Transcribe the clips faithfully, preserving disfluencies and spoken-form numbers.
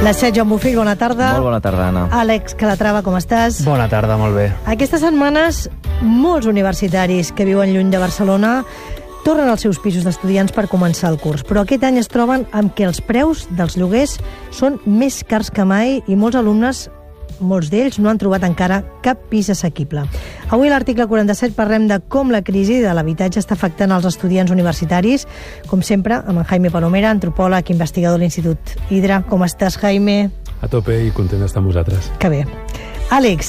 Les set, Joan Bofill, bona tarda. Molt bona tarda, Anna. Àlex Calatrava, com estàs? Bona tarda, molt bé. Aquestes setmanes, molts universitaris que viuen lluny de Barcelona tornen als seus pisos d'estudiants per començar el curs, però aquest any es troben amb que els preus dels lloguers són més cars que mai i molts alumnes, molts d'ells, no han trobat encara cap pis assequible. Avui a l'article quaranta-set parlem de com la crisi de l'habitatge està afectant els estudiants universitaris, com sempre, amb en Jaime Palomera, antropòleg, investigador de l'Institut Hidra. Com estàs, Jaime? A tope i content d'estar amb vosaltres. Que bé. Àlex,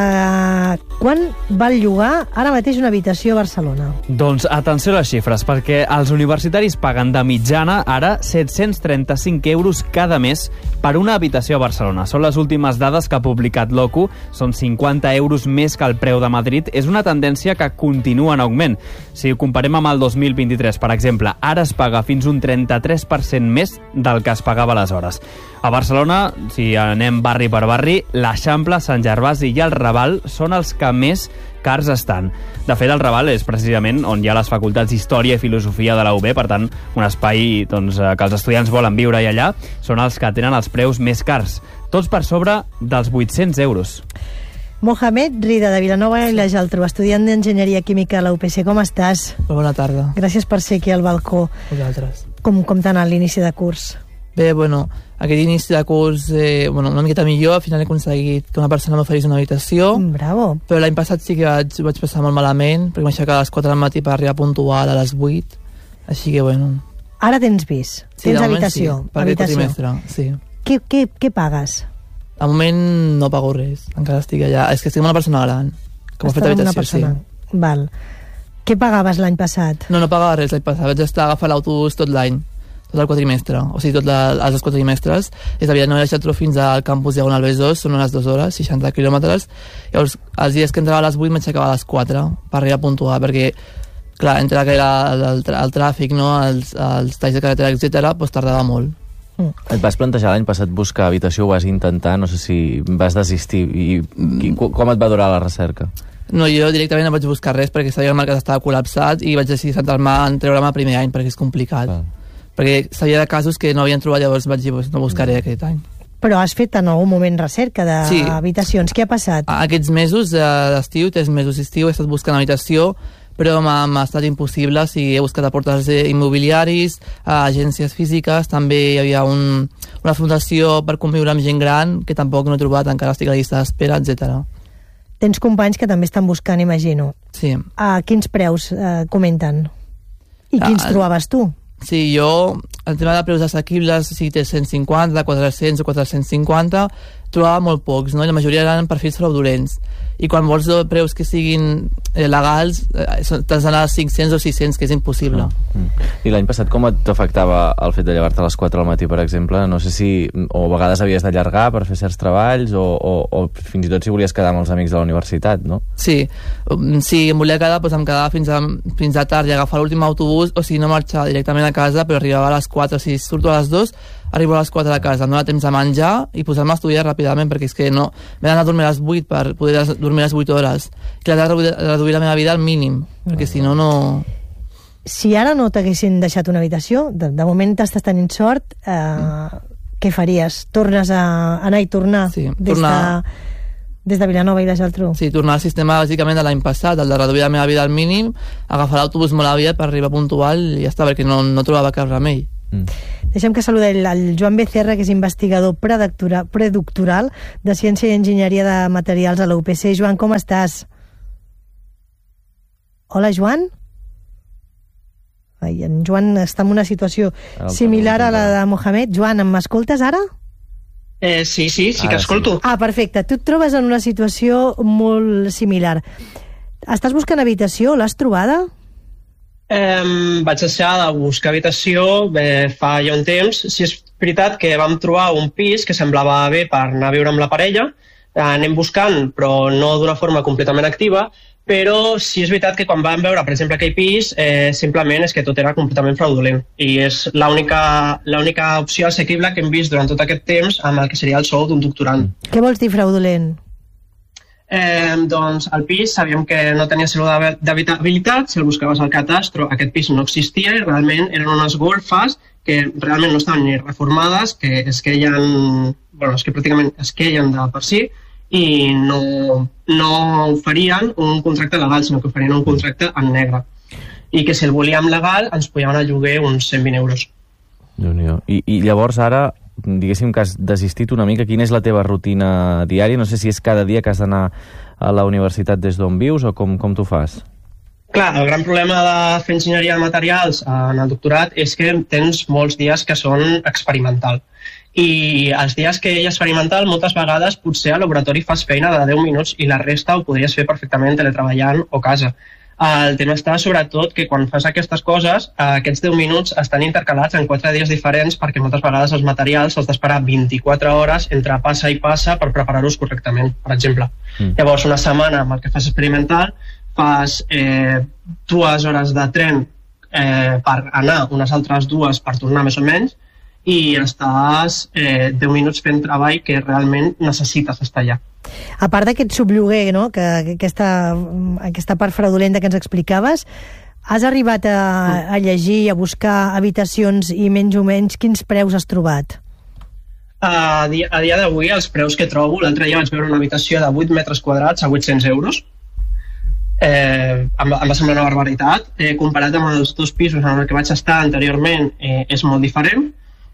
eh, quan val llogar ara mateix una habitació a Barcelona? Doncs atenció a les xifres, perquè els universitaris paguen de mitjana ara set-cents trenta-cinc euros cada mes per una habitació a Barcelona. Són les últimes dades que ha publicat l'O C U, són cinquanta euros més que el preu de Madrid. És una tendència que continua en augment. Si ho comparem amb el dos mil vint-i-tres, per exemple, ara es paga fins un trenta-tres per cent més del que es pagava aleshores. A Barcelona, si anem barri per barri, l'Eixample, Sant Gervasi i el Raval són els que més cars estan. De fet, el Raval és precisament on hi ha les facultats d'Història i Filosofia de la U B, per tant, un espai doncs, que els estudiants volen viure i allà, són els que tenen els preus més cars, tots per sobre dels vuit-cents euros. Mohamed Rida, de Vilanova i la Geltrú, estudiant d'Enginyeria Química a la U P C. Com estàs? Bona tarda. Gràcies per ser aquí al balcó. Vosaltres. Com, com t'ha anat l'inici de curs? Bé, bueno, aquest inici de curs, eh, bueno, una miqueta millor. Al final he aconseguit que una persona m'oferís una habitació. Bravo. Però l'any passat sí que vaig, vaig passar molt malament, perquè m'aixecava a les quatre del matí per arribar puntual a les vuit. Així que, bueno... Ara tens pis? Sí, tens de moment habitació? Sí, per aquest quadrimestre, sí. Què, què, què pagues? De moment no pago res, encara estic allà. És que estic amb una persona gran, que m'ha fet habitació, persona. sí. Val. Què pagaves l'any passat? No, no pagava res l'any passat. Vaig estar a agafar l'autobús tot l'any, tot el quadrimestre, o sigui, tot la, els dos quadrimestres. Des de Vilanova i la Geltrú fins al campus Diagonal Besòs són unes dues hores, seixanta quilòmetres. Llavors, els dies que entrava a les vuit m'aixecava a les quatre per arribar a puntuar, perquè, clar, entre que era el, el, el tràfic, no? els, els talls de carretera, etcètera, doncs tardava molt. Mm. Et vas plantejar l'any passat buscar habitació, ho vas intentar, no sé si vas desistir, i, i com et va durar la recerca? No, jo directament no vaig buscar res perquè sabia que el mercat estava col·lapsat i vaig decidir centrar-me en treure-me el primer any perquè és complicat. Ah. Perquè sabia de casos que no havien trobat, llavors vaig dir, pues, no buscaré mm. aquest any. Però has fet en algun moment recerca d'habitacions. Sí. Què ha passat? Aquests mesos d'estiu, tres mesos d'estiu, he estat buscant habitació, però m'ha estat impossible. Sí, he buscat a portals immobiliaris, a agències físiques, també hi havia un, una fundació per conviure amb gent gran, que tampoc no he trobat, encara estic a la llista d'espera, etcètera. Tens companys que també estan buscant, imagino. Sí. A quins preus eh, comenten? I quins ah, trobaves tu? Sí, jo, el tema de preus assequibles, si té cent cinquanta, quatre-cents o quatre-cents cinquanta, trobava molt pocs, no? I la majoria eren perfils fraudulents. I quan vols preus que siguin eh, legals, eh, t'has d'anar a cinc-cents o sis-cents, que és impossible. Mm. Mm. I l'any passat com t'afectava el fet de llevar-te a les quatre del matí, per exemple? No sé si o a vegades havies d'allargar per fer certs treballs o, o, o fins i tot si volies quedar amb els amics de la universitat, no? Sí, si em volia quedar, doncs em quedava fins a, fins a tard i agafar l'últim autobús, o si no marxava directament a casa, però arribava a les quatre, o si surto a les dues, arribo a les quatre de casa, em dóna temps a menjar i posar-me a estudiar ràpidament, perquè és que no, m'he d'anar a dormir a les vuit per poder dormir a les vuit hores. I l'he de reduir la meva vida al mínim, perquè si no, no... Si ara no t'haguessin deixat una habitació, de, de moment t'estàs tenint sort, eh, mm. què faries? Tornes a anar i tornar? Sí, des tornar... De, des de Vilanova i la Geltrú? Sí, tornar al sistema bàsicament de l'any passat, el de reduir la meva vida al mínim, agafar l'autobús molt aviat per arribar puntual i ja està, perquè no, no trobava cap remei. Mm. Deixem que saludar el, el Joan Becerra, que és investigador predoctoral de Ciència i Enginyeria de Materials a la U P C. Joan, com estàs? Hola, Joan? Ai, en Joan està en una situació similar a la de Mohamed. Joan, m'escoltes ara? Eh, sí, sí, sí que escolto. Ah, perfecte. Tu et trobes en una situació molt similar. Estàs buscant habitació? L'has trobada? Eh, vaig deixar de buscar habitació eh, fa ja un temps. Si és veritat que vam trobar un pis que semblava bé per anar a viure amb la parella, eh, anem buscant, però no d'una forma completament activa, però sí és veritat que quan vam veure, per exemple, aquell pis, eh, simplement és que tot era completament fraudulent. I és l'única l'única opció assequible que hem vist durant tot aquest temps amb el que seria el sou d'un doctorant. Què vols dir fraudulent? Eh, doncs el pis sabíem que no tenia cèdula d'habitabilitat, si el buscaves al catastro aquest pis no existia i realment eren unes golfes que realment no estan ni reformades, que es queien, bueno, és que pràcticament es queien de per si, i no, no oferien un contracte legal, sinó que oferien un contracte en negre. I que si el volíem legal ens posaven a lloguer uns cent vint euros. I, I llavors ara, diguéssim que has desistit una mica, quina és la teva rutina diària? No sé si és cada dia que has d'anar a la universitat des d'on vius o com, com t'ho fas? Clar, el gran problema de fer enginyeria de materials en el doctorat és que tens molts dies que són experimental. I els dies que hi ha experimental, moltes vegades potser al laboratori fas feina de deu minuts i la resta ho podries fer perfectament teletreballant o a casa. El tema està sobretot que quan fas aquestes coses, aquests deu minuts estan intercalats en quatre dies diferents perquè moltes vegades els materials has d'esperar vint-i-quatre hores entre passa i passa per preparar-los correctament, per exemple. Mm. Llavors, una setmana amb el que fas experimental, fas eh, dues hores de tren eh, per anar, unes altres dues per tornar més o menys, i estàs eh, deu minuts fent treball que realment necessites estar allà. A part d'aquest sublloguer, no? que, que aquesta, aquesta part fraudulenta que ens explicaves, has arribat a, a llegir, a buscar habitacions i menys o menys quins preus has trobat? A dia, a dia d'avui els preus que trobo, l'altre dia vaig veure una habitació de vuit metres quadrats a vuit-cents euros. Eh, em, em va semblar una barbaritat. Eh, comparat amb els dos pisos en el que vaig estar anteriorment, eh, és molt diferent.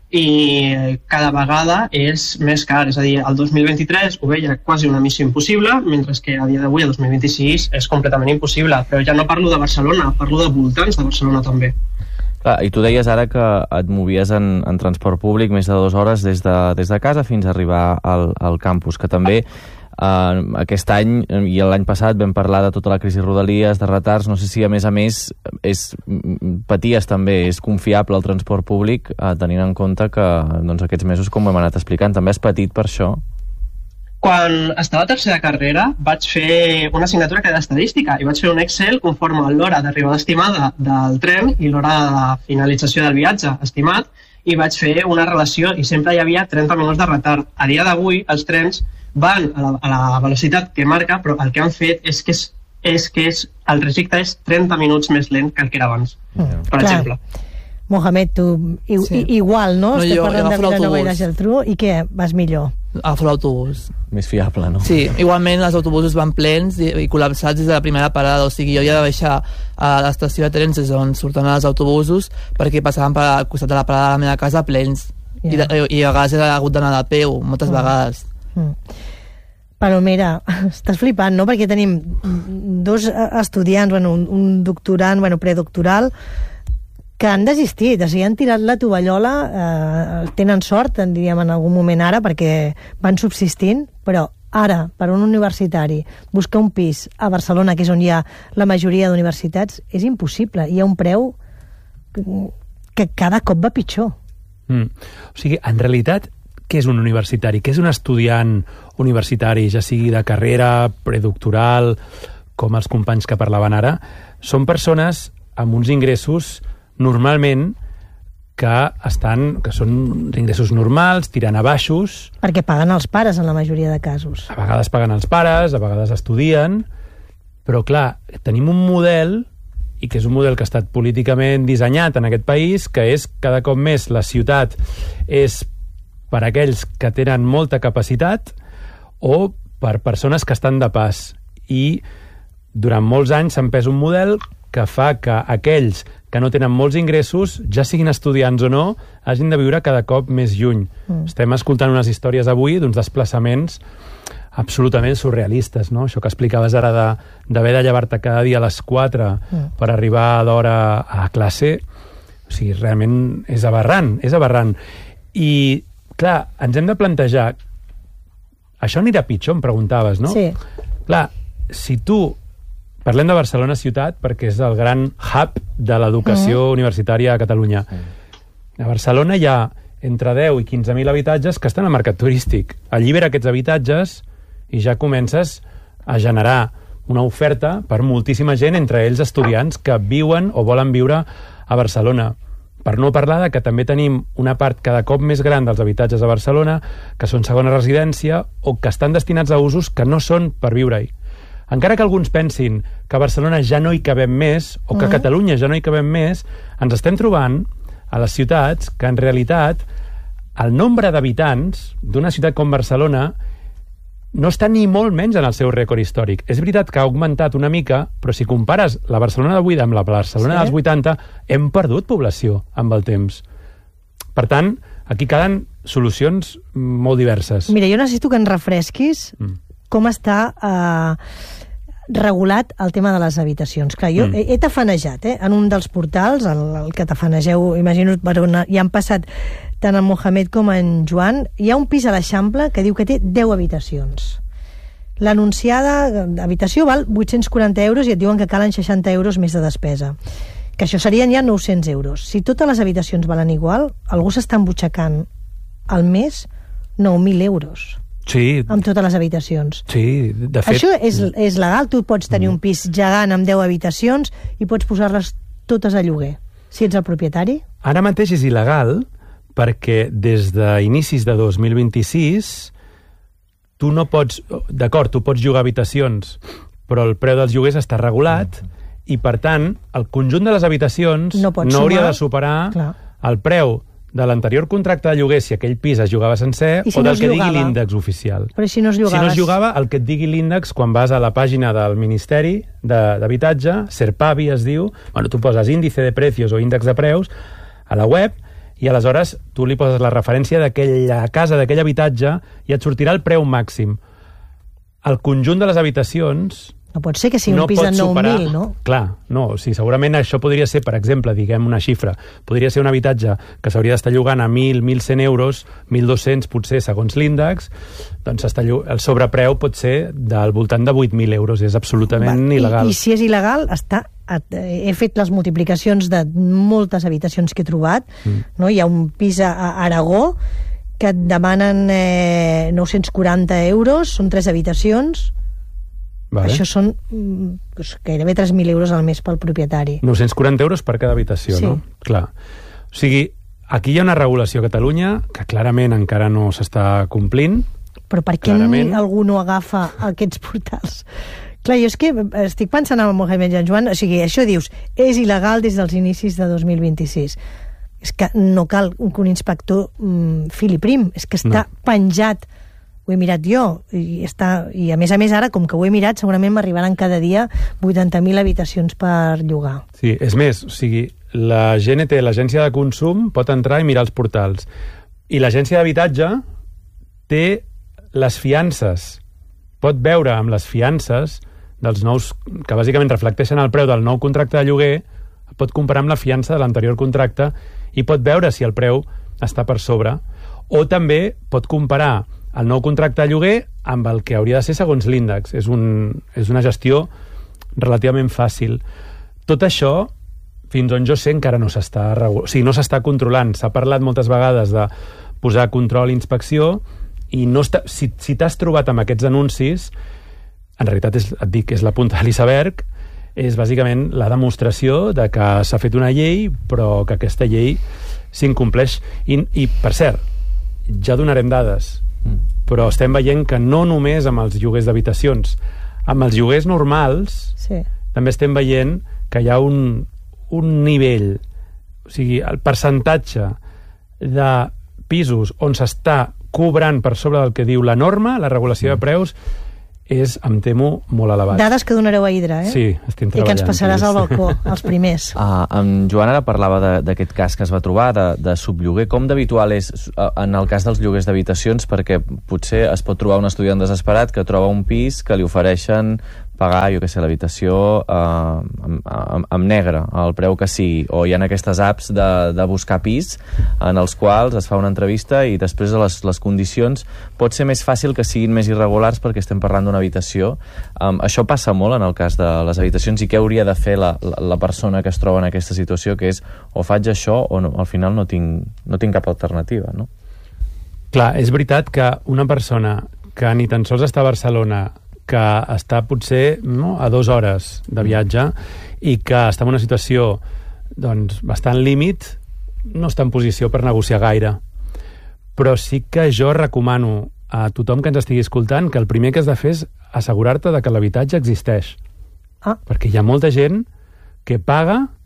I cada vegada és més car, és a dir, el dos mil vint-i-tres ho veia quasi una missió impossible, mentre que a dia d'avui, el dos mil vint-i-sis, és completament impossible. Però ja no parlo de Barcelona, parlo de voltants de Barcelona també. Clar, i tu deies ara que et movies en, en transport públic més de dues hores des de, des de casa fins a arribar al, al campus, que també Uh, aquest any i l'any passat vam parlar de tota la crisi Rodalies, de retards, no sé si a més a més és, paties també, és confiable el transport públic, uh, tenint en compte que doncs, aquests mesos, com hem anat explicant, també has patit per això? Quan estava a tercera carrera vaig fer una assignatura que era d'estadística i vaig fer un Excel conforme a l'hora d'arribada estimada del tren i l'hora de finalització del viatge estimat, i vaig fer una relació i sempre hi havia trenta minuts de retard. A dia d'avui els trens van a la, a la velocitat que marca, però el que han fet és que, és, és que és, el trajecte és trenta minuts més lent que el que era abans, mm. per Clar. exemple. Mohamed, tu i, sí. i, igual, no? no Estem jo, parlant jo de Vilanova i la Geltrú, i què? Vas millor? Agafo l'autobús. Més fiable, no? Sí, igualment els autobusos van plens i, i col·lapsats des de la primera parada, o sigui, jo havia de baixar a l'estació de trens on surten els autobusos perquè passaven per al costat de la parada de la meva casa plens. Yeah. I, i a vegades he hagut d'anar de peu, moltes mm. vegades. Mm. Palomera, estàs flipant, no? Perquè tenim dos estudiants, bueno, un, un doctorant, bueno, predoctoral, que han desistit, o sigui, han tirat la tovallola, eh, tenen sort, en diríem en algun moment ara, perquè van subsistint, però ara, per un universitari, buscar un pis a Barcelona, que és on hi ha la majoria d'universitats, és impossible. Hi ha un preu que cada cop va pitjor. Mm. O sigui, en realitat, què és un universitari? Què és un estudiant universitari, ja sigui de carrera, predoctoral, com els companys que parlaven ara? Són persones amb uns ingressos normalment que estan, que són ingressos normals, tirant a baixos. Perquè paguen els pares en la majoria de casos. A vegades paguen els pares, a vegades estudien, però clar, tenim un model, i que és un model que ha estat políticament dissenyat en aquest país, que és cada cop més la ciutat és per aquells que tenen molta capacitat o per persones que estan de pas. I durant molts anys s'ha empès un model que fa que aquells que no tenen molts ingressos, ja siguin estudiants o no, hagin de viure cada cop més lluny. Mm. Estem escoltant unes històries avui d'uns desplaçaments absolutament surrealistes, no? Això que explicaves ara de, d'haver de llevar-te cada dia a les quatre mm. per arribar a l'hora a classe, o sigui, realment és aberrant, és aberrant. I, clar, ens hem de plantejar, això anirà pitjor, em preguntaves, no? Sí. Clar, si tu parlem de Barcelona ciutat perquè és el gran hub de l'educació uh-huh. universitària a Catalunya. A Barcelona hi ha entre deu i quinze mil habitatges que estan al mercat turístic. Allibera aquests habitatges i ja comences a generar una oferta per moltíssima gent, entre ells estudiants que viuen o volen viure a Barcelona. Per no parlar de que també tenim una part cada cop més gran dels habitatges a Barcelona que són segona residència o que estan destinats a usos que no són per viure-hi. Encara que alguns pensin que a Barcelona ja no hi cabem més o que a Catalunya ja no hi cabem més, ens estem trobant a les ciutats que en realitat el nombre d'habitants d'una ciutat com Barcelona no està ni molt menys en el seu rècord històric. És veritat que ha augmentat una mica, però si compares la Barcelona d'avui amb la Barcelona sí. dels vuitanta, hem perdut població amb el temps. Per tant, aquí calen solucions molt diverses. Mira, jo necessito que ens refresquis mm. com està eh, regulat el tema de les habitacions. Clar, jo mm. he, he tafanejat, eh, en un dels portals, el, el que tafanegeu, imagino, per on hi han passat tant en Mohamed com en Joan, hi ha un pis a l'Eixample que diu que té deu habitacions. L'anunciada habitació val vuit-cents quaranta euros i et diuen que calen seixanta euros més de despesa. Que això serien ja nou-cents euros. Si totes les habitacions valen igual, algú s'està embutxacant al mes nou mil euros. Sí. Amb totes les habitacions. Sí, de fet... Això és, és legal? Tu pots tenir mm. un pis gegant amb deu habitacions i pots posar-les totes a lloguer, si ets el propietari? Ara mateix és il·legal perquè des d'inicis de dos mil vint-i-sis tu no pots... D'acord, tu pots llogar habitacions, però el preu dels lloguers està regulat mm. i, per tant, el conjunt de les habitacions no, no hauria de superar Clar. el preu de l'anterior contracte de lloguer, si aquell pis es jugava sencer, si o del no que digui l'índex oficial. Però si no es llogava? Si no es llogava, el que et digui l'índex, quan vas a la pàgina del Ministeri d'Habitatge, Serpavi es diu, bueno, tu poses índice de precios o índex de preus a la web, i aleshores tu li poses la referència d'aquella casa, d'aquell habitatge, i et sortirà el preu màxim. El conjunt de les habitacions... No pot ser que sigui no un pis de nou mil, no? Clar, no. O sigui, segurament això podria ser, per exemple, diguem una xifra, podria ser un habitatge que s'hauria d'estar llogant a mil, mil cent euros, mil dos-cents potser, segons l'índex, doncs el sobrepreu pot ser del voltant de vuit mil euros. És absolutament Va, il·legal. I, I si és il·legal, està... he fet les multiplicacions de moltes habitacions que he trobat, mm. no? Hi ha un pis a Aragó que et demanen eh, nou-cents quaranta euros, són tres habitacions. Vale. Això són doncs, gairebé tres mil euros al mes pel propietari. nou-cents quaranta euros per cada habitació, sí. no? Clar. O sigui, aquí hi ha una regulació a Catalunya que clarament encara no s'està complint. Però per què clarament... algú no agafa aquests portals? Clar, jo és que estic pensant en el Mohamed i en Joan, o sigui, això dius, és il·legal des dels inicis de dos mil vint-i-sis. És que no cal que un inspector mm, fili prim, és que està no. penjat. Ho he mirat jo, i, està, i a més a més ara, com que ho he mirat, segurament m'arribaran cada dia vuitanta mil habitacions per llogar. Sí, és més, o sigui, la G N T, l'Agència de Consum, pot entrar i mirar els portals. I l'Agència d'Habitatge té les fiances. Pot veure amb les fiances dels nous, que bàsicament reflecteixen el preu del nou contracte de lloguer, pot comparar amb la fiança de l'anterior contracte i pot veure si el preu està per sobre. O també pot comparar el nou contracte de lloguer amb el que hauria de ser segons l'índex. És, un, és una gestió relativament fàcil. Tot això, fins on jo sé, encara no s'està o sigui, no s'està controlant. S'ha parlat moltes vegades de posar control i inspecció i no està, si, si t'has trobat amb aquests anuncis, en realitat és, et dic, és la punta de l'iceberg, és bàsicament la demostració de que s'ha fet una llei però que aquesta llei s'incompleix. I, i per cert, ja donarem dades, però estem veient que no només amb els lloguers d'habitacions, amb els lloguers normals sí. també estem veient que hi ha un, un nivell, o sigui, el percentatge de pisos on s'està cobrant per sobre del que diu la norma, la regulació de preus, és, em temo, molt elevat. Dades que donareu a Hidra, eh? Sí, estem treballant. I que ens passaràs al balcó, els primers. Uh, en Joan ara parlava d'aquest cas que es va trobar, de, de sublloguer. Com d'habitual és uh, en el cas dels lloguers d'habitacions? Perquè potser es pot trobar un estudiant desesperat que troba un pis que li ofereixen pagar, jo què sé, l'habitació eh, amb, amb, amb negre, al preu que sigui. O hi ha aquestes apps de, de buscar pis en els quals es fa una entrevista i després les, les condicions pot ser més fàcil que siguin més irregulars perquè estem parlant d'una habitació. Um, això passa molt en el cas de les habitacions i què hauria de fer la, la, la persona que es troba en aquesta situació, que és o faig això o no, al final no tinc, no tinc cap alternativa, no? Clar, és veritat que una persona que ni tan sols està a Barcelona, que està potser no, a dues hores de viatge i que està en una situació doncs, bastant límit, no està en posició per negociar gaire. Però sí que jo recomano a tothom que ens estigui escoltant que el primer que has de fer és assegurar-te de que l'habitatge existeix. Ah. Perquè hi ha molta gent que paga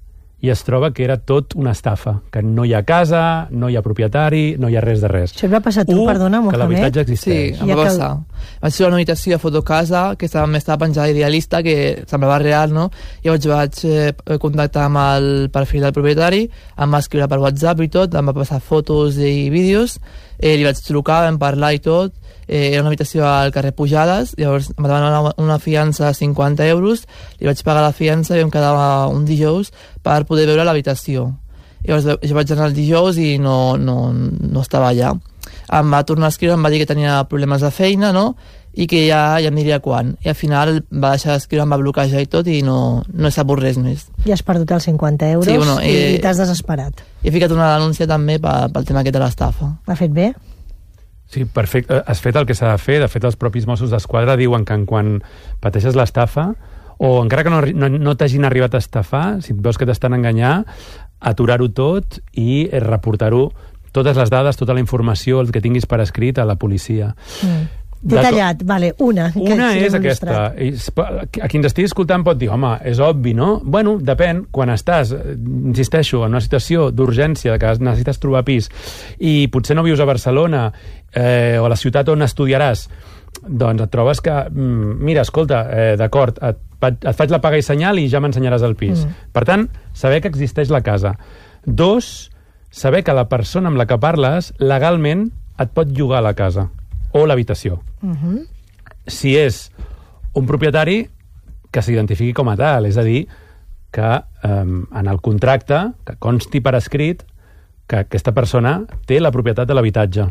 i es troba que era tot una estafa, que no hi ha casa, no hi ha propietari, no hi ha res de res. Això et va passar a tu, U, perdona, que Mohamed? l'habitatge Sí, existeix. em va passar. Vaig trobar una habitació a Fotocasa que estava, estava penjada Idealista, que semblava real, no? Llavors vaig eh, contactar amb el perfil del propietari, em va escriure per WhatsApp i tot, em va passar fotos i vídeos, eh, li vaig trucar, vam parlar i tot, eh, era una habitació al carrer Pujades, llavors em va demanar una, una fiança de cinquanta euros, li vaig pagar la fiança i vam quedar un dijous per poder veure l'habitació. Llavors jo vaig anar el dijous i no, no, no estava allà. Em va tornar a escriure, em va dir que tenia problemes de feina, no?, i que ja, ja em diria quan. I al final va deixar d'escriure, em va bloquejar i tot, i no, no he sabut res més. Ja has perdut els cinquanta euros, Sí, bueno, eh, i t'has desesperat. He ficat una denúncia també pel, pel tema aquest de l'estafa. Ha fet bé? Sí, perfecte. Has fet el que s'ha de fer. De fet, els propis Mossos d'Esquadra diuen que quan pateixes l'estafa, o encara que no, no, no t'hagin arribat a estafar, si veus que t'estan enganyar, aturar-ho tot i reportar-ho, totes les dades, tota la informació, el que tinguis per escrit a la policia. Mm. Detallat, vale, una. que Una sí, és hem aquesta. il·lustrat. A qui ens estigui escoltant pot dir, home, és obvi, no? Bueno, depèn. Quan estàs, insisteixo, en una situació d'urgència, que necessites trobar pis, i potser no vius a Barcelona, eh, o a la ciutat on estudiaràs, doncs et trobes que, mira, escolta, eh, d'acord, et, et faig la paga i senyal i ja m'ensenyaràs el pis. Mm. Per tant, saber que existeix la casa. Dos, saber que la persona amb la que parles legalment et pot llogar la casa o l'habitació. Uh-huh. Si és un propietari, que s'identifiqui com a tal, és a dir, que eh, en el contracte, que consti per escrit que aquesta persona té la propietat de l'habitatge.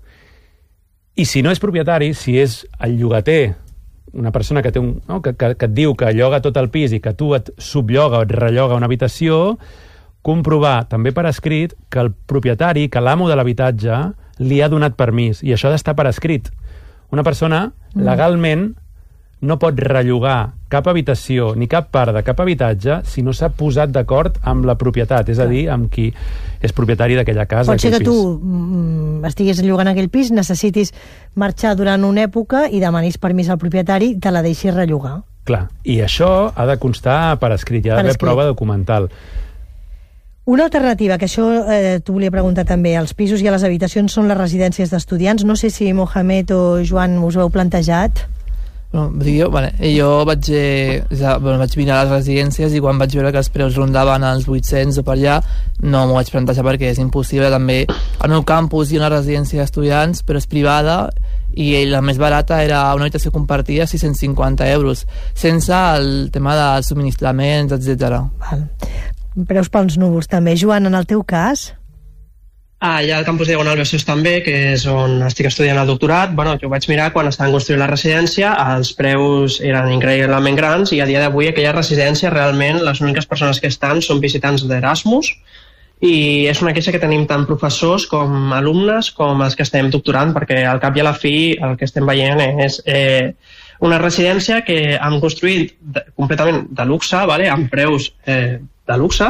I si no és propietari, si és el llogater, una persona que, té un, no, que, que, que et diu que lloga tot el pis i que tu et sublloga o et relloga una habitació, comprovar també per escrit que el propietari, que l'amo de l'habitatge li ha donat permís, i això ha d'estar per escrit. Una persona legalment no pot rellogar cap habitació ni cap part de cap habitatge si no s'ha posat d'acord amb la propietat, és a dir, amb qui és propietari d'aquella casa. Pot ser que pis. tu mm, estiguis llogant aquell pis, necessitis marxar durant una època i demanis permís al propietari i te la deixis rellogar. Clar, i això ha de constar per escrit, hi ha Per d'haver escrit. prova documental. Una alternativa, que això eh, t'ho volia preguntar també, als pisos i a les habitacions són les residències d'estudiants. No sé si Mohamed o Joan us ho heu plantejat. Bueno, jo, vale, jo vaig, eh, ja, bueno, vaig mirar les residències i quan vaig veure que els preus rondaven els vuit-cents o per allà, no m'ho vaig plantejar perquè és impossible. També al meu campus hi ha una residència d'estudiants, però és privada, i la més barata era una habitació compartida, sis-cents cinquanta euros, sense el tema dels subministraments, etcètera. Val. Preus pels núvols també. Joan, en el teu cas? Ah, hi ha el campus Diagonal Besòs també, que és on estic estudiant el doctorat. Bueno, jo ho vaig mirar quan estaven construint la residència, els preus eren increïblement grans i a dia d'avui aquella residència realment les úniques persones que estan són visitants d'Erasmus, i és una queixa que tenim tant professors com alumnes com els que estem doctorant, perquè al cap i a la fi el que estem veient és eh, una residència que han construït de, completament de luxe, vale? Amb preus eh, de luxe,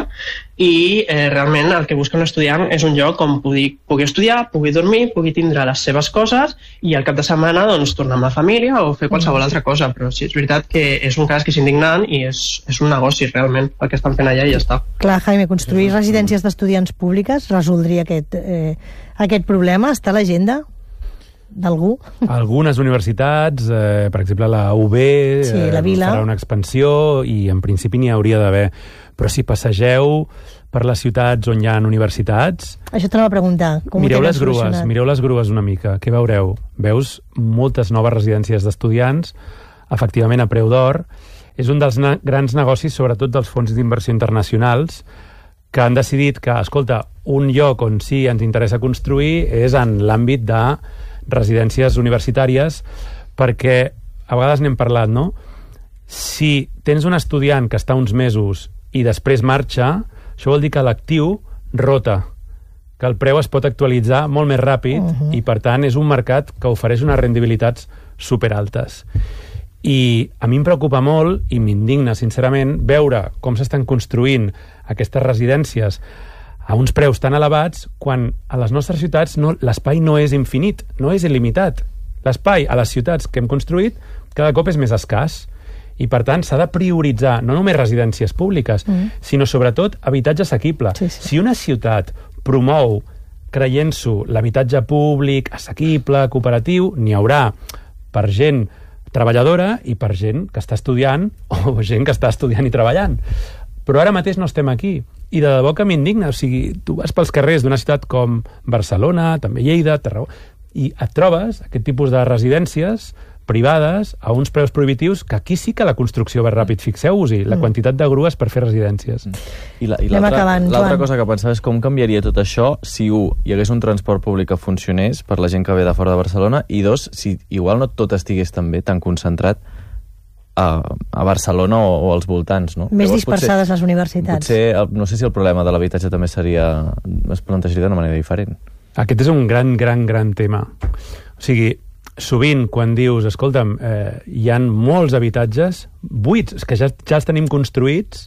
i eh, realment el que busca un estudiant és un lloc on pugui, pugui estudiar, pugui dormir, pugui tindre les seves coses i al cap de setmana doncs, tornar amb la família o fer qualsevol altra cosa. Però sí, és veritat que és un cas que és indignant i és, és un negoci realment el que estan fent allà i ja està. Clar, Jaime, construir residències d'estudiants públiques resoldria aquest, eh, aquest problema? Està a l'agenda d'algú? Algunes universitats, eh, per exemple la U B, Sí, la eh, Vila. farà una expansió i en principi n'hi hauria d'haver. Però si passegeu per les ciutats on hi ha universitats, Això t'anava a preguntar. Com ho mireu tenen les grues, solucionat? mireu les grues una mica. Què veureu? Veus moltes noves residències d'estudiants, efectivament a preu d'or. És un dels ne- grans negocis, sobretot dels fons d'inversió internacionals, que han decidit que, escolta, un lloc on sí ens interessa construir és en l'àmbit de residències universitàries, perquè a vegades n'hem parlat, no? Si tens un estudiant que està uns mesos i després marxa, això vol dir que l'actiu rota, que el preu es pot actualitzar molt més ràpid uh-huh. i, per tant, és un mercat que ofereix unes rendibilitats superaltes. I a mi em preocupa molt i m'indigna, sincerament, veure com s'estan construint aquestes residències a uns preus tan elevats quan a les nostres ciutats no, l'espai no és infinit, no és il·limitat. L'espai a les ciutats que hem construït cada cop és més escàs I, per tant, s'ha de prioritzar no només residències públiques, mm. sinó, sobretot, habitatge assequible. Sí, sí. Si una ciutat promou, creient-s'ho, l'habitatge públic, assequible, cooperatiu, n'hi haurà per gent treballadora i per gent que està estudiant o gent que està estudiant i treballant. Però ara mateix no estem aquí. I de debò que m'indigna. O sigui, tu vas pels carrers d'una ciutat com Barcelona, també Lleida, Tarragona, i et trobes aquest tipus de residències privades a uns preus prohibitius que aquí sí que la construcció va ràpid. Fixeu-vos-hi, la mm. quantitat de grues per fer residències. I l'altra cosa que pensava és com canviaria tot això si, un, hi hagués un transport públic que funcionés per la gent que ve de fora de Barcelona, i dos, si igual no tot estigués tan bé, tan concentrat a, a Barcelona o, o als voltants, no? Més Llavors, dispersades potser, les universitats. Potser, no sé si el problema de l'habitatge també seria, es plantejaria d'una manera diferent. Aquest és un gran, gran, gran tema. O sigui, sovint, quan dius, escolta'm, eh, hi ha molts habitatges buits, que ja, ja els tenim construïts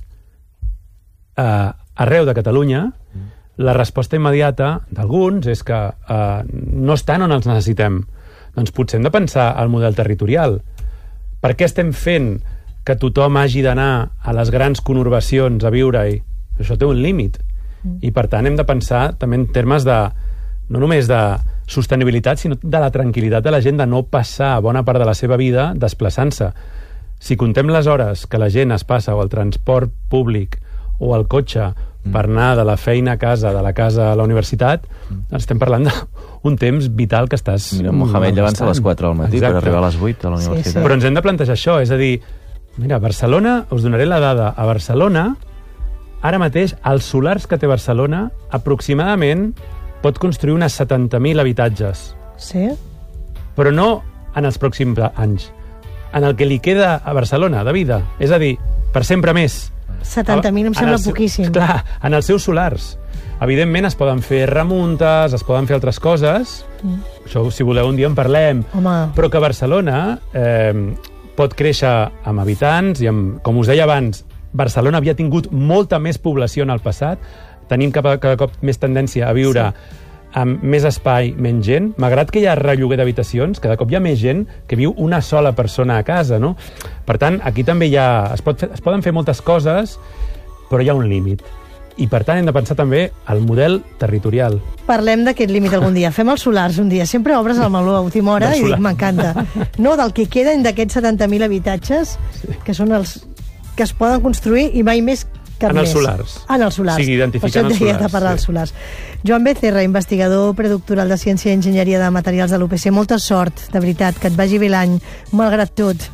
eh, arreu de Catalunya, mm. la resposta immediata d'alguns és que eh, no estan on els necessitem. Doncs potser hem de pensar al model territorial. Per què estem fent que tothom hagi d'anar a les grans conurbacions a viure-hi? Això té un límit. Mm. I, per tant, hem de pensar també en termes de no només de sostenibilitat, sinó de la tranquil·litat de la gent, de no passar bona part de la seva vida desplaçant-se. Si contem les hores que la gent es passa o al transport públic o al cotxe mm. per anar de la feina a casa, de la casa a la universitat, mm. estem parlant d'un temps vital que estàs... Mira, Mohamed llevant-se a les quatre del matí. Exacte. Per arribar a les vuit a la universitat. Sí, sí. Però ens hem de plantejar això, és a dir, mira, Barcelona, us donaré la dada, a Barcelona, ara mateix, els solars que té Barcelona, aproximadament pot construir unes setanta mil habitatges. Sí? Però no en els pròxims anys. En el que li queda a Barcelona, de vida. És a dir, per sempre més. setanta mil em sembla poquíssim. Clar, en els seus solars. Evidentment es poden fer remuntes, es poden fer altres coses. Mm. Això, si voleu, un dia en parlem. Home. Però que Barcelona eh, pot créixer amb habitants i amb, com us deia abans, Barcelona havia tingut molta més població en el passat. Tenim cada, cada cop més tendència a viure sí. amb més espai, menys gent. Malgrat que hi ha relloguer d'habitacions, cada cop hi ha més gent que viu una sola persona a casa, no? Per tant, aquí també hi ha... Es, pot fer, es poden fer moltes coses, però hi ha un límit. I, per tant, hem de pensar també al model territorial. Parlem d'aquest límit algun dia. Fem els solars un dia. Sempre obres el meló a última hora i dic, m'encanta. No, del que queden d'aquests setanta mil habitatges, sí. que són els que es poden construir i mai més cap en més. Els solars. En els solars. Sí, identificant els solars. De parlar sí. dels solars. Joan Becerra, investigador predoctoral de Ciència i Enginyeria de Materials de l'U P C. Molta sort, de veritat, que et vagi bé l'any, malgrat tot.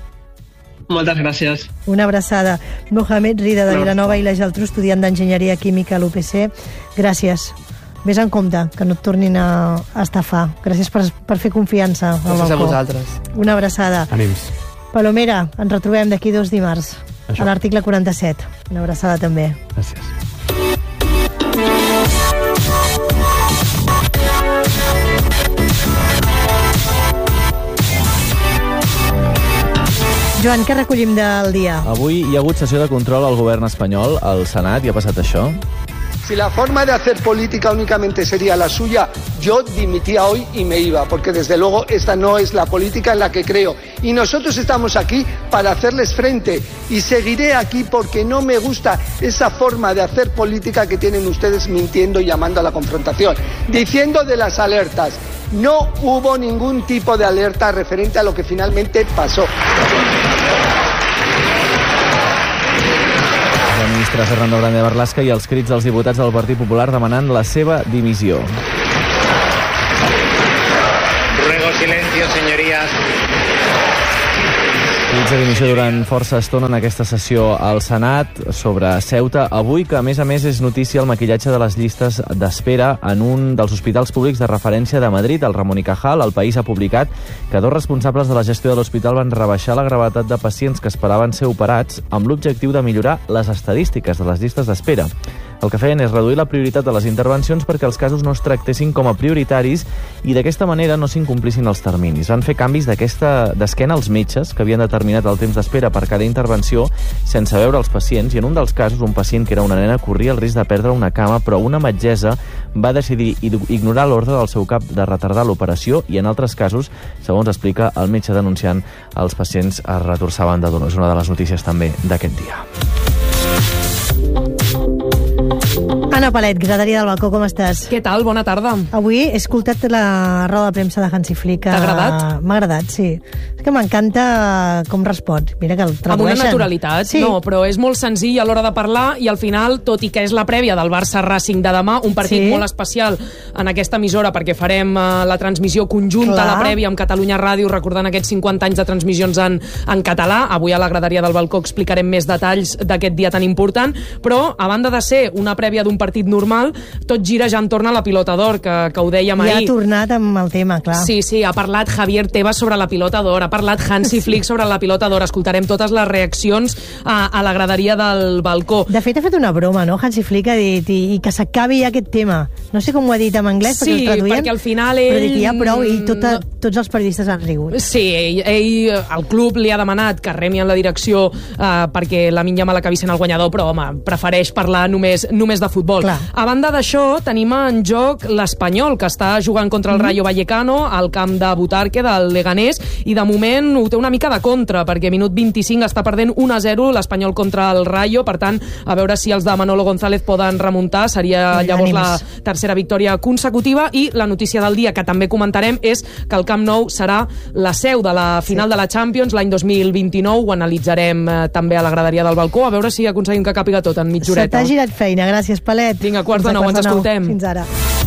Moltes gràcies. Una abraçada. Mohamed Rida, de Vilanova i la Geltrú, estudiant d'Enginyeria Química a l'U P C. Gràcies. Vés en compte, que no et tornin a estafar. Gràcies per, per fer confiança al balcó. Gràcies a vosaltres. Una abraçada. Ànims. Palomera, ens retrobem d'aquí dos dimarts. Això. A l'article quaranta-set. Una abraçada també. Gràcies. Joan, què recollim del dia? Avui hi ha hagut sessió de control al govern espanyol, al Senat, i ha passat això. Si la forma de hacer política únicamente sería la suya, yo dimitía hoy y me iba, porque desde luego esta no es la política en la que creo. Y nosotros estamos aquí para hacerles frente y seguiré aquí porque no me gusta esa forma de hacer política que tienen ustedes mintiendo y llamando a la confrontación. Diciendo de las alertas, no hubo ningún tipo de alerta referente a lo que finalmente pasó. El ministre Fernando Grande Marlaska i els crits dels diputats del Partit Popular demanant la seva dimissió. Ruego silencio, señorías. Crits de dimissió durant força estona en aquesta sessió al Senat sobre Ceuta. Avui, que a més a més és notícia el maquillatge de les llistes d'espera en un dels hospitals públics de referència de Madrid, el Ramón y Cajal. El País ha publicat que dos responsables de la gestió de l'hospital van rebaixar la gravetat de pacients que esperaven ser operats amb l'objectiu de millorar les estadístiques de les llistes d'espera. El que feien és reduir la prioritat de les intervencions perquè els casos no es tractessin com a prioritaris i d'aquesta manera no s'incomplissin els terminis. Van fer canvis d'aquesta d'esquena als metges, que havien determinat el temps d'espera per cada intervenció sense veure els pacients, i en un dels casos un pacient que era una nena corria el risc de perdre una cama, però una metgessa va decidir ignorar l'ordre del seu cap de retardar l'operació i en altres casos, segons explica el metge denunciant, els pacients es retorçaven de dolor. És una de les notícies també d'aquest dia. Anna Palet, graderia del balcó, com estàs? Què tal? Bona tarda. Avui he escoltat la roda de premsa de Hansi Flick. T'ha agradat? M'ha agradat, sí. És que m'encanta com respon. Mira que el tradueixen. Amb una naturalitat, sí. No, però és molt senzill a l'hora de parlar i al final, tot i que és la prèvia del Barça-Racing de demà, un partit Sí. molt especial en aquesta emissora perquè farem uh, la transmissió conjunta, Clar. la prèvia amb Catalunya Ràdio, recordant aquests cinquanta anys de transmissions en, en català. Avui a la graderia del balcó explicarem més detalls d'aquest dia tan important, però a banda de ser una prèvia d'un partit normal, tot gira ja entorn a la pilota d'or, que, que ho dèiem I ahir. ha tornat amb el tema, clar. Sí, sí, ha parlat Javier Tebas sobre la pilota d'or, ha parlat Hansi Flick sobre la pilota d'or. Escoltarem totes les reaccions a, a la graderia del balcó. De fet, ha fet una broma, no? Hansi Flick ha dit i, i que s'acabi ja aquest tema. No sé com ho ha dit en anglès, perquè Sí, el traduïen, perquè al final ell... però dic, ja prou, i tota, tots els periodistes han rigut. Sí, ell, ell, el club li ha demanat que remi en la direcció eh, perquè la Minya Yamal acabi sent el guanyador, però home, prefereix parlar només, només de futbol. Clar. A banda d'això, tenim en joc l'Espanyol, que està jugant contra el Rayo Vallecano al camp de Butarque del Leganés, i de moment ho té una mica de contra, perquè minut vint-i-cinc està perdent un a zero l'Espanyol contra el Rayo. Per tant, a veure si els de Manolo González poden remuntar, seria I llavors ànims. la tercera victòria consecutiva. I la notícia del dia, que també comentarem, és que el Camp Nou serà la seu de la final sí. de la Champions l'any dos mil vint-i-nou. Ho analitzarem eh, també a la graderia del balcó, a veure si aconseguim que càpiga tot en mitja Se horeta. t'ha girat feina, gràcies, Palet. Vinga, quart de Fins a nou, quarts ens de nou. escoltem. Fins ara.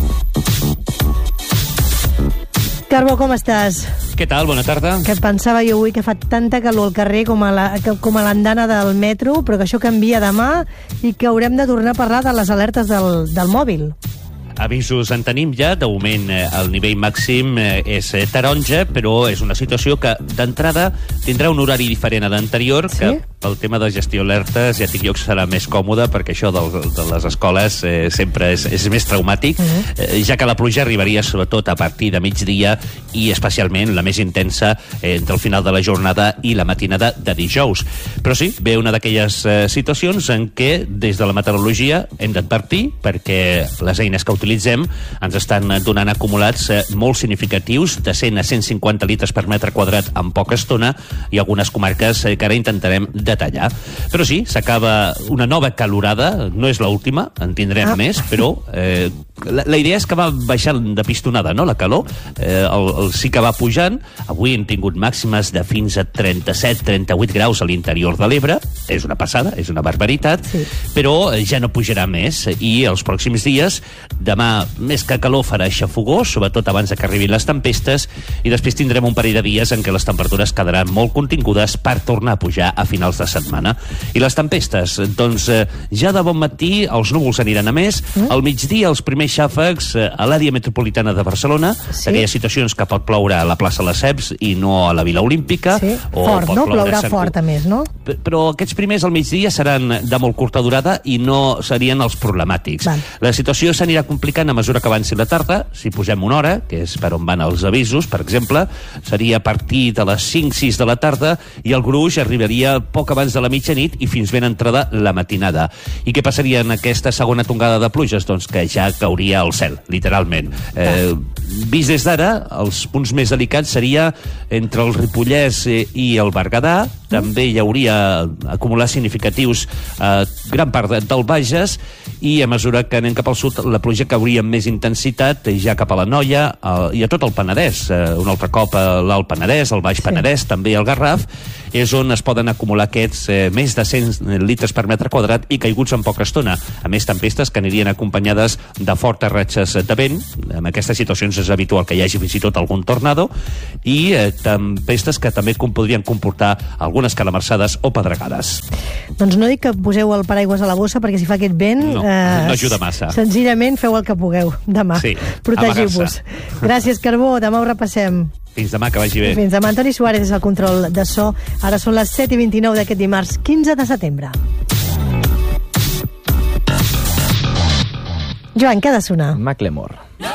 Carbó, com estàs? Què tal? Bona tarda. Que pensava jo avui que fa tanta calor al carrer com a la, que- com a l'andana del metro, però que això canvia demà i que haurem de tornar a parlar de les alertes del, del mòbil. Avisos en tenim ja. De moment eh, el nivell màxim eh, és eh, taronja, però és una situació que d'entrada tindrà un horari diferent a l'anterior, Sí? que pel tema de gestió alertes ja dic jo que serà més còmode, perquè això del, de les escoles eh, sempre és, és més traumàtic, uh -huh. eh, ja que la pluja arribaria sobretot a partir de migdia i especialment la més intensa eh, entre el final de la jornada i la matinada de dijous. Però sí, ve una d'aquelles eh, situacions en què des de la meteorologia hem d'advertir, perquè les eines que utilitzem ens estan donant acumulats eh, molt significatius, de cent a cent cinquanta litres per metre quadrat en poca estona, i algunes comarques eh, que ara intentarem detallar. Però sí, s'acaba una nova calorada, no és l'última, en tindrem Ah. més, però eh, la, la idea és que va baixant de pistonada, no?, la calor. Eh, el, el sí que va pujant. Avui hem tingut màximes de fins a trenta-set trenta-vuit graus a l'interior de l'Ebre. És una passada, és una barbaritat, Sí. però eh, ja no pujarà més. I els pròxims dies, demà, més que calor, farà xafogó, sobretot abans de que arribin les tempestes, i després tindrem un parell de dies en què les temperatures quedaran molt contingudes per tornar a pujar a finals de setmana. I les tempestes, doncs eh, ja de bon matí els núvols aniran a més, mm? al migdia els primers xàfecs eh, a l'àrea metropolitana de Barcelona, Sí. aquelles situacions que pot ploure a la plaça Lesseps i no a la Vila Olímpica, Sí? o Fort, pot no? ploure a Plourà Sant fort, Cu- a més, no? P- però aquests primers al migdia seran de molt curta durada i no serien els problemàtics. Val. La situació s'anirà complicant a mesura que avanci la tarda. Si posem una hora, que és per on van els avisos, per exemple, seria a partir de les cinc sis de la tarda, i el gruix arribaria poc abans de la mitjanit i fins ben entrada la matinada. I què passaria en aquesta segona tongada de pluges? Doncs que ja cauria al cel, literalment. Eh, vist des d'ara, els punts més delicats seria entre el Ripollès eh, i el Berguedà. També hi hauria acumulats significatius a gran part de- del Bages, i a mesura que anem cap al sud la pluja cauria amb més intensitat eh, ja cap a la Noia eh, i a tot el Penedès. Eh, un altre cop a l'Alt Penedès, el Baix Sí. Penedès, també al Garraf, és on es poden acumular aquests eh, més de cent litres per metre quadrat i caiguts en poca estona. A més, tempestes que anirien acompanyades de fortes ratxes de vent. En aquestes situacions és habitual que hi hagi fins i tot algun tornado, i eh, tempestes que també com podrien comportar algunes calamarsades o pedregades. Doncs no dic que poseu el paraigües a la bossa, perquè si fa aquest vent... No, no ajuda massa. Senzillament feu el que pugueu demà. Sí, Protegiu-vos. amagar-se. Gràcies, Carbó. Demà ho repassem. Fins demà, que vagi bé. Fins demà. Antoni Suárez és el control de so. Ara són les set i vint-i-nou d'aquest dimarts, quinze de setembre. Joan, què ha de sonar? Macklemore.